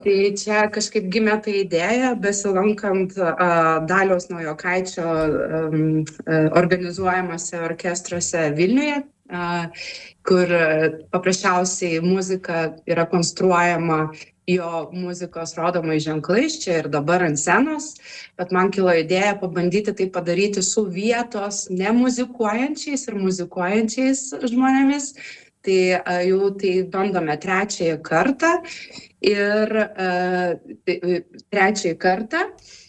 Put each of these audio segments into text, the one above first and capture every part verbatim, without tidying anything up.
Tai čia kažkaip gimė ta idėja, besilankant uh, Daliaus Naujokaičio um, uh, organizuojamose orkestruose Vilniuje, uh, kur paprasčiausiai muzika yra konstruojama jo muzikos rodomais ženklais, čia ir dabar ant scenos, bet man kilo idėja pabandyti tai padaryti su vietos nemuzikuojančiais ir muzikuojančiais žmonėmis. Tai uh, jau tai bandome trečiąją kartą ir uh, trečiąjį kartą.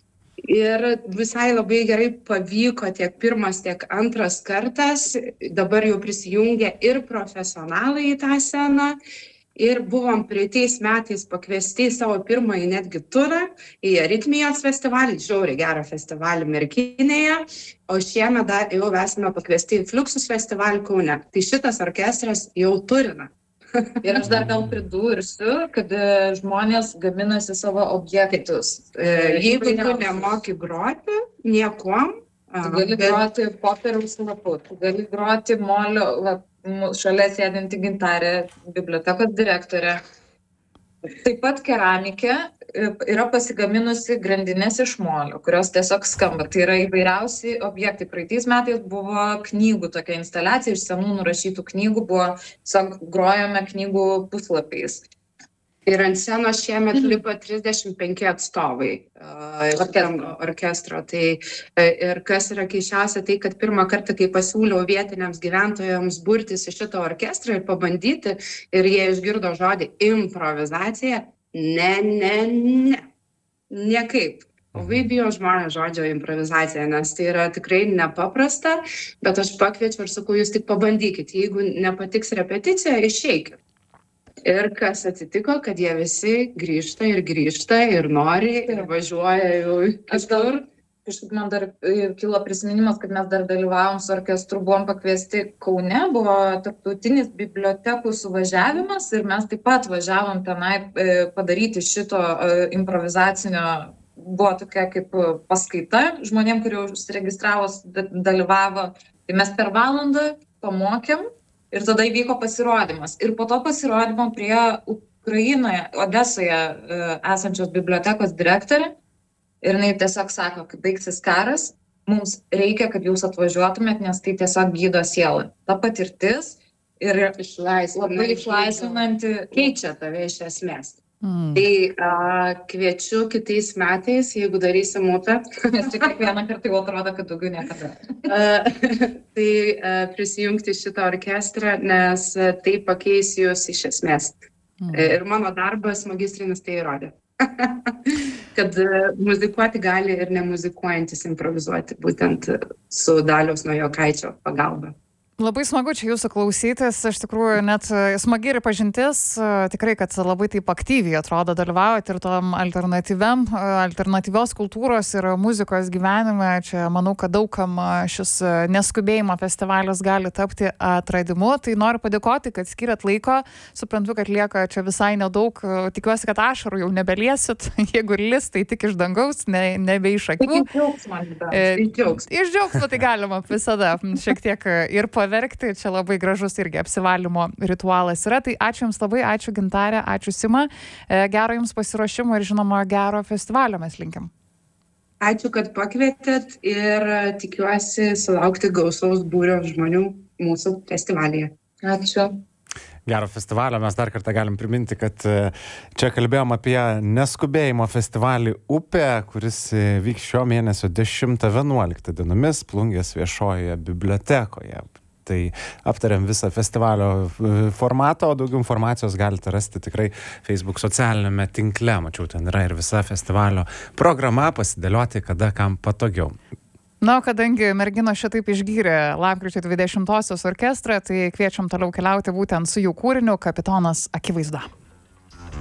Ir visai labai gerai pavyko tiek pirmas, tiek antras kartas. Dabar jau prisijungia ir profesionalai į tą sceną. Ir buvom praeitais metais pakviesti į savo pirmąjį netgi turą į Aritmijos festivalį, žiauriai gerą festivalį Merkinėje, o šiemet dar jau esame pakviesti į Fluxus festivalį Kaune. Tai šitas orkestras jau turina. Ir aš dar gal pridursiu, kad žmonės gaminasi savo objektus. Jeigu tu nemoki groti niekuom, tu gali bet... groti popieriaus lapu, tu gali groti molio, va, šalia sėdinti Gintarė, bibliotekos direktorė. Taip pat keramikė yra pasigaminusi grandinės iš molio, kurios tiesiog skamba. Tai yra įvairiausi objektai. Praeitais metais buvo knygų tokia instaliacija, iš senų nurašytų knygų buvo, tiesiog grojame knygų puslapiais. Ir ant scenos šiemet lipa trisdešimt penki atstovai uh, orkestro. orkestro. Tai, uh, ir kas yra keišiausia, tai kad pirmą kartą, kai pasiūliau vietiniams gyventojams burtis į šitą orkestrą ir pabandyti, ir jie išgirdo žodį improvizacija, ne, ne, ne, niekaip. Labai bijo žmonės žodžio improvizacija, nes tai yra tikrai nepaprasta, bet aš pakviečiu ir sakau, jūs tik pabandykit, jeigu nepatiks repeticija, išeikit. Ir kas atsitiko, kad jie visi grįžta ir grįžta ir nori ir važiuoja jau kažkur. Kažkaip man dar kilo prisiminimas, kad mes dar dalyvavom su orkestru, buvom pakviesti Kaune, buvo tarptautinis bibliotekų suvažiavimas ir mes taip pat važiavom tenai padaryti šito improvizacinio, buvo tokia kaip paskaita žmonėm, kurie užsiregistravo, dalyvavo. Tai mes per valandą pamokėm. Ir tada įvyko pasirodymas. Ir po to pasirodymo prie Ukrainoje, Odesoje esančios bibliotekos direktorė. Ir jinai tiesiog sako, kai baigsis karas, mums reikia, kad jūs atvažiuotumėt, nes tai tiesiog gydo sielą. Ta patirtis ir labai išlaisvinanti keičia tave iš esmės. Mm. Tai a, kviečiu kitais metais, jeigu darysim upę. Nes tik kiekvieną kartą jau atrodo, kad daugiau niekada. Tai a, prisijungti šitą orkestrą, nes tai pakeis jūs iš esmės. Mm. Ir mano darbas magistrinis tai įrodė. Kad muzikuoti gali ir nemuzikuojantis improvizuoti, būtent su Daliaus Naujokaičio pagalba. Labai smagu čia jūsų klausytis, iš tikrųjų net smagi ir pažintis, tikrai, kad labai taip aktyviai atrodo dalyvaujate ir tom alternatyviam, alternatyvios kultūros ir muzikos gyvenime. Čia manau, kad daugam šis neskubėjimo festivalis gali tapti atradimu. Tai noriu padėkoti, kad skiriat laiko. Suprantu, kad lieka čia visai nedaug. Tikiuosi, kad ašarų jau nebeliesit. Jeigu ir lis, tai tik iš dangaus, ne, nebe iš akių. Iš džiaugsmo. Iš džiaugsmo tai galima visada šiek tiek ir paverkti, čia labai gražus irgi apsivalymo ritualas yra. Tai ačiū Jums labai, ačiū Gintarė, ačiū Sima, gero Jums pasiruošimo ir žinoma gero festivalio mes linkim. Ačiū, kad pakvietėt ir tikiuosi sulaukti gausaus būrio žmonių mūsų festivalyje. Ačiū. Gero festivalio. Mes dar kartą galim priminti, kad čia kalbėjom apie neskubėjimo festivalį Upė, kuris vyks šio mėnesio dešimtą vienuoliktą dienomis Plungės viešojoje bibliotekoje. Tai aptariam visą festivalio formatą, o daugiau informacijos galite rasti tikrai Facebook socialinėme tinkle. Mačiau, ten yra ir visa festivalio programa, pasidėlioti, kada kam patogiau. Na, kadangi merginos šitaip išgyrė lapkričio dvidešimtosios orkestrą, tai kviečiam toliau keliauti būtent su jų kūriniu Kapitonas Akivaizda.